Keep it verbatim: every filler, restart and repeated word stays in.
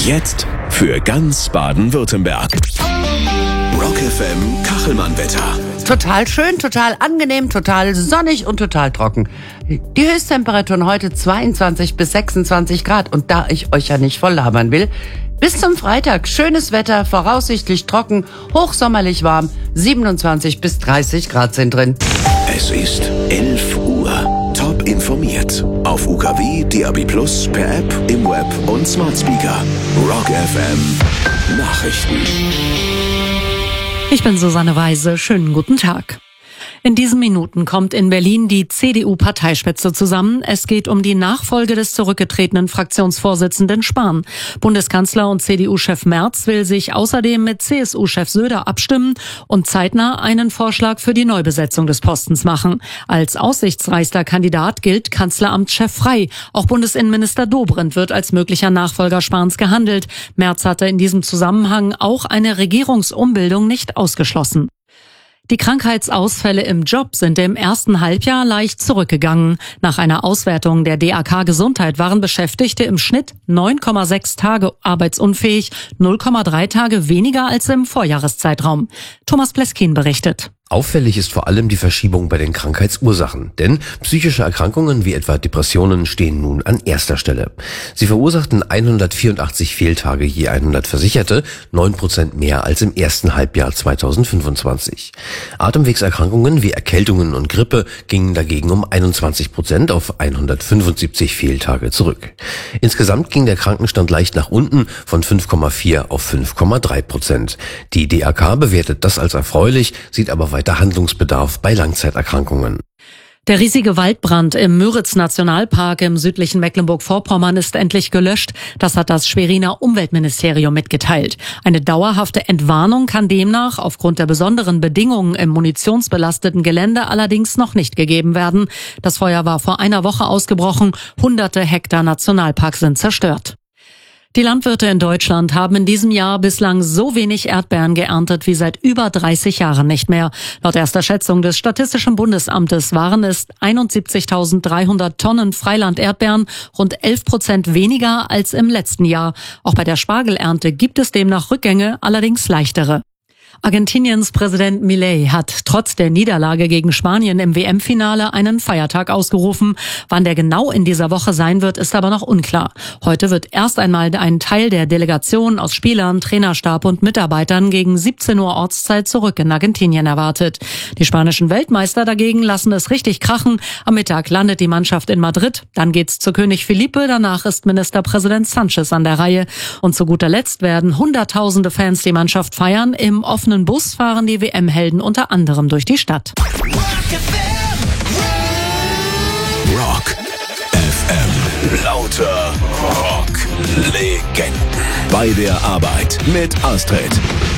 Jetzt für ganz Baden-Württemberg. Rock F M Kachelmann-Wetter. Total schön, total angenehm, total sonnig und total trocken. Die Höchsttemperaturen heute zweiundzwanzig bis sechsundzwanzig Grad. Und da ich euch ja nicht voll labern will, bis zum Freitag schönes Wetter, voraussichtlich trocken, hochsommerlich warm, siebenundzwanzig bis dreißig Grad sind drin. Es ist elf Uhr. Top informiert. Auf U K W, D A B plus, per App, im Web und Smart Speaker. Rock F M Nachrichten. Ich bin Susanne Weise. Schönen guten Tag. In diesen Minuten kommt in Berlin die C D U-Parteispitze zusammen. Es geht um die Nachfolge des zurückgetretenen Fraktionsvorsitzenden Spahn. Bundeskanzler und C D U-Chef Merz will sich außerdem mit C S U-Chef Söder abstimmen und zeitnah einen Vorschlag für die Neubesetzung des Postens machen. Als aussichtsreichster Kandidat gilt Kanzleramtschef Frey. Auch Bundesinnenminister Dobrindt wird als möglicher Nachfolger Spahns gehandelt. Merz hatte in diesem Zusammenhang auch eine Regierungsumbildung nicht ausgeschlossen. Die Krankheitsausfälle im Job sind im ersten Halbjahr leicht zurückgegangen. Nach einer Auswertung der D A K Gesundheit waren Beschäftigte im Schnitt neun Komma sechs Tage arbeitsunfähig, null Komma drei Tage weniger als im Vorjahreszeitraum. Thomas Pleskin berichtet. Auffällig ist vor allem die Verschiebung bei den Krankheitsursachen, denn psychische Erkrankungen wie etwa Depressionen stehen nun an erster Stelle. Sie verursachten hundertvierundachtzig Fehltage je hundert Versicherte, neun Prozent mehr als im ersten Halbjahr zweitausendfünfundzwanzig. Atemwegserkrankungen wie Erkältungen und Grippe gingen dagegen um einundzwanzig Prozent auf hundertfünfundsiebzig Fehltage zurück. Insgesamt ging der Krankenstand leicht nach unten von fünf Komma vier auf fünf Komma drei Prozent. Die D A K bewertet das als erfreulich, sieht aber weiter Handlungsbedarf bei Langzeiterkrankungen. Der riesige Waldbrand im Müritz-Nationalpark im südlichen Mecklenburg-Vorpommern ist endlich gelöscht. Das hat das Schweriner Umweltministerium mitgeteilt. Eine dauerhafte Entwarnung kann demnach aufgrund der besonderen Bedingungen im munitionsbelasteten Gelände allerdings noch nicht gegeben werden. Das Feuer war vor einer Woche ausgebrochen. Hunderte Hektar Nationalpark sind zerstört. Die Landwirte in Deutschland haben in diesem Jahr bislang so wenig Erdbeeren geerntet wie seit über dreißig Jahren nicht mehr. Laut erster Schätzung des Statistischen Bundesamtes waren es einundsiebzigtausenddreihundert Tonnen Freiland-Erdbeeren, rund elf Prozent weniger als im letzten Jahr. Auch bei der Spargelernte gibt es demnach Rückgänge, allerdings leichtere. Argentiniens Präsident Milei hat trotz der Niederlage gegen Spanien im W M-Finale einen Feiertag ausgerufen. Wann der genau in dieser Woche sein wird, ist aber noch unklar. Heute wird erst einmal ein Teil der Delegation aus Spielern, Trainerstab und Mitarbeitern gegen siebzehn Uhr Ortszeit zurück in Argentinien erwartet. Die spanischen Weltmeister dagegen lassen es richtig krachen. Am Mittag landet die Mannschaft in Madrid. Dann geht's zu König Felipe. Danach ist Ministerpräsident Sanchez an der Reihe. Und zu guter Letzt werden hunderttausende Fans die Mannschaft feiern. Im offenen Bus fahren die W M-Helden unter anderem durch die Stadt. Rock F M. Lauter Rock-Legenden. Bei der Arbeit mit Astrid.